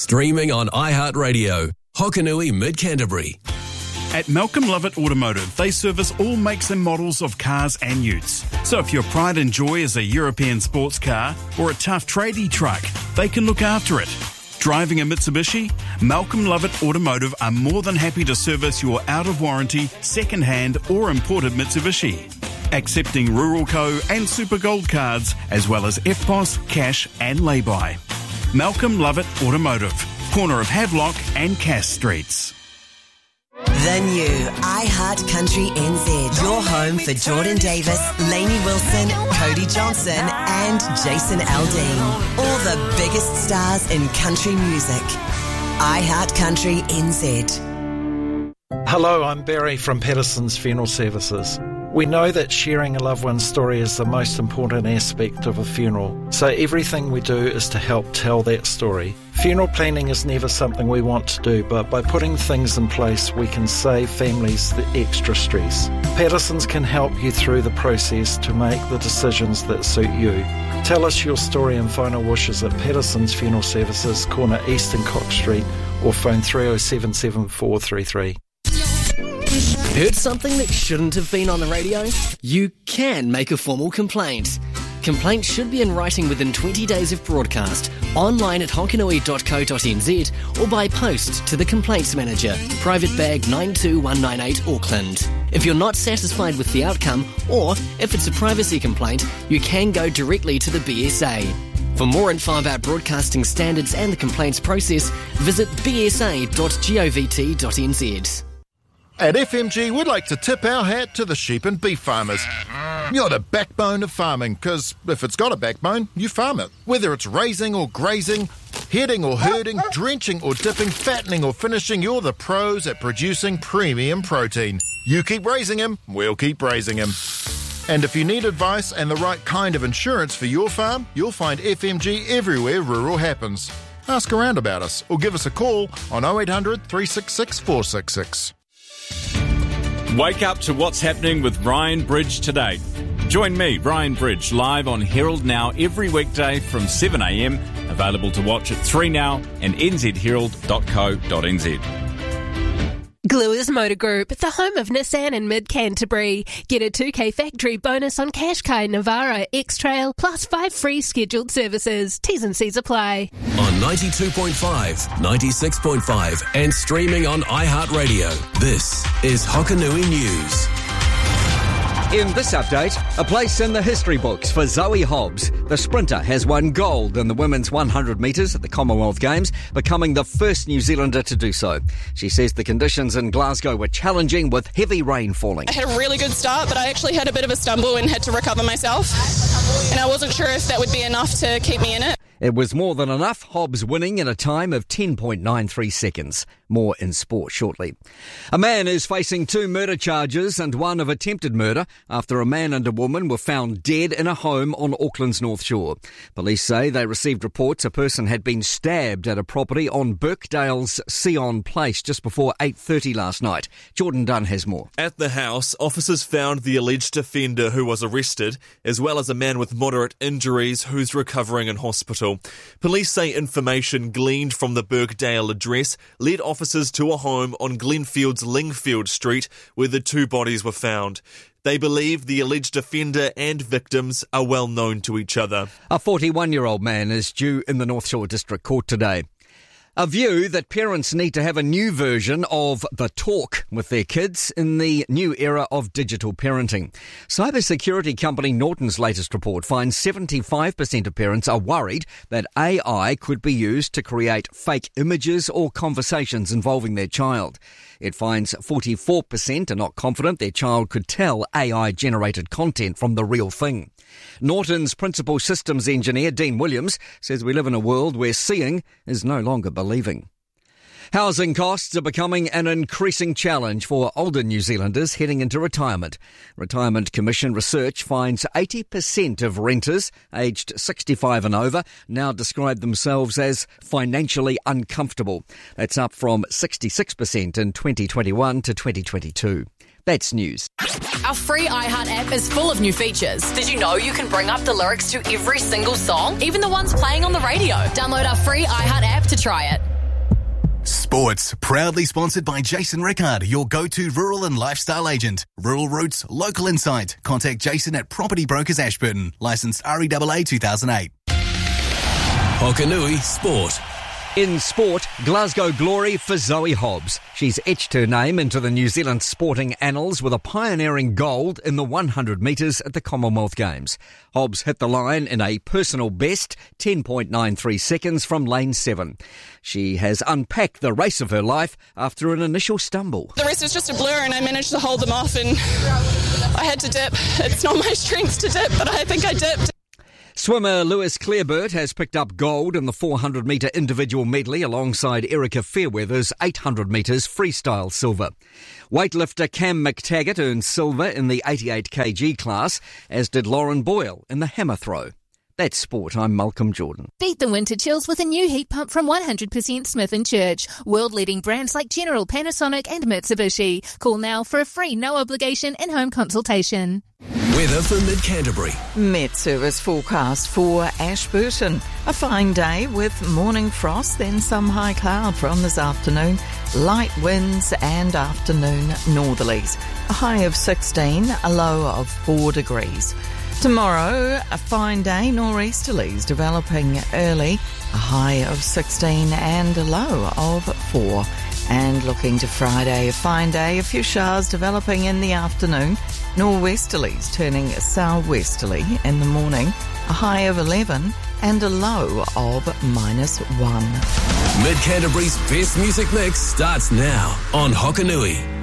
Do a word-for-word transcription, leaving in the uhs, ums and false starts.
Streaming on iHeartRadio. Hokanui Mid-Canterbury. At Malcolm Lovett Automotive, they service all makes and models of cars and utes. So if your pride and joy is a European sports car or a tough tradie truck, they can look after it. Driving a Mitsubishi? Malcolm Lovett Automotive are more than happy to service your out-of-warranty, second-hand or imported Mitsubishi. Accepting Rural Co and Super Gold cards, as well as F P O S, cash and lay-by. Malcolm Lovett Automotive, corner of Havelock and Cass Streets. The new iHeart Country N Z. Your home for Jordan Davis, Lainey Wilson, Cody Johnson and Jason Aldean. All the biggest stars in country music. iHeart Country N Z. Hello, I'm Barry from Patterson's Funeral Services. We know that sharing a loved one's story is the most important aspect of a funeral, so everything we do is to help tell that story. Funeral planning is never something we want to do, but by putting things in place, we can save families the extra stress. Patterson's can help you through the process to make the decisions that suit you. Tell us your story and final wishes at Patterson's Funeral Services, corner East and Cox Street, or phone three oh seven seven four three three. Heard something that shouldn't have been on the radio? You can make a formal complaint. Complaints should be in writing within twenty days of broadcast, online at hokanui dot co dot n z or by post to the Complaints Manager, Private Bag nine two one nine eight Auckland. If you're not satisfied with the outcome, or if it's a privacy complaint, you can go directly to the B S A. For more info about broadcasting standards and the complaints process, visit b s a dot govt dot n z. At F M G, we'd like to tip our hat to the sheep and beef farmers. You're the backbone of farming, because if it's got a backbone, you farm it. Whether it's raising or grazing, heading or herding, drenching or dipping, fattening or finishing, you're the pros at producing premium protein. You keep raising him, we'll keep raising him. And if you need advice and the right kind of insurance for your farm, you'll find F M G everywhere rural happens. Ask around about us or give us a call on oh eight hundred, three six six, four six six. Wake up to what's happening with Ryan Bridge today. Join me, Ryan Bridge, live on Herald Now every weekday from seven a m. Available to watch at three now and n z herald dot co dot n z. Gluers Motor Group, the home of Nissan in Mid-Canterbury. Get a two K factory bonus on Qashqai, Navara, X-Trail, plus five free scheduled services. T's and C's apply. On ninety-two point five, ninety-six point five and streaming on iHeartRadio. This is Hokanui News. In this update, a place in the history books for Zoe Hobbs. The sprinter has won gold in the women's one hundred metres at the Commonwealth Games, becoming the first New Zealander to do so. She says the conditions in Glasgow were challenging with heavy rain falling. I had a really good start, but I actually had a bit of a stumble and had to recover myself. And I wasn't sure if that would be enough to keep me in it. It was more than enough, Hobbs winning in a time of ten point nine three seconds. More in sport shortly. A man is facing two murder charges and one of attempted murder after a man and a woman were found dead in a home on Auckland's North Shore. Police say they received reports a person had been stabbed at a property on Birkdale's Sion Place just before eight thirty last night. Jordan Dunn has more. At the house, officers found the alleged offender who was arrested, as well as a man with moderate injuries who's recovering in hospital. Police say information gleaned from the Birkdale address led officers to a home on Glenfield's Lingfield Street where the two bodies were found. They believe the alleged offender and victims are well known to each other. A forty-one-year-old man is due in the North Shore District Court today. A view that parents need to have a new version of the talk with their kids in the new era of digital parenting. Cybersecurity company Norton's latest report finds seventy-five percent of parents are worried that A I could be used to create fake images or conversations involving their child. It finds forty-four percent are not confident their child could tell A I-generated content from the real thing. Norton's principal systems engineer, Dean Williams, says we live in a world where seeing is no longer believing. Housing costs are becoming an increasing challenge for older New Zealanders heading into retirement. Retirement Commission research finds eighty percent of renters aged sixty-five and over now describe themselves as financially uncomfortable. That's up from sixty-six percent in twenty twenty-one to twenty twenty-two. That's news. Our free iHeart app is full of new features. Did you know you can bring up the lyrics to every single song, even the ones playing on the radio? Download our free iHeart app to try it. Sports, proudly sponsored by Jason Rickard, your go-to rural and lifestyle agent. Rural Roots, local insight. Contact Jason at Property Brokers Ashburton. Licensed R E A A two thousand eight. Hokanui Sport. In sport, Glasgow glory for Zoe Hobbs. She's etched her name into the New Zealand sporting annals with a pioneering gold in the one hundred metres at the Commonwealth Games. Hobbs hit the line in a personal best, ten point nine three seconds from lane seven. She has unpacked the race of her life after an initial stumble. The rest was just a blur and I managed to hold them off and I had to dip. It's not my strength to dip, but I think I dipped. Swimmer Lewis Clareburt has picked up gold in the four hundred metre individual medley alongside Erica Fairweather's eight hundred metres freestyle silver. Weightlifter Cam McTaggart earned silver in the eighty-eight kilogram class, as did Lauren Boyle in the hammer throw. That's sport. I'm Malcolm Jordan. Beat the winter chills with a new heat pump from one hundred percent Smith and Church. World-leading brands like General, Panasonic and Mitsubishi. Call now for a free no-obligation in-home consultation. Weather for Mid-Canterbury. Met Service forecast for Ashburton. A fine day with morning frost, then some high cloud from this afternoon. Light winds and afternoon northerlies. A high of sixteen, a low of four degrees. Tomorrow, a fine day, nor'easterlies developing early, a high of sixteen and a low of four. And looking to Friday, a fine day, a few showers developing in the afternoon, nor'westerlies turning southwesterly in the morning, a high of eleven and a low of minus one. Mid-Canterbury's best music mix starts now on Hokanui.